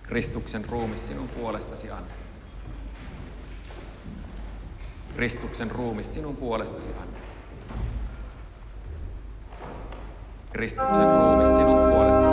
Kristuksen ruumis sinun puolestasi anna. Kristuksen ruumis sinun puolestasi anna. Kristuksen ruumis sinun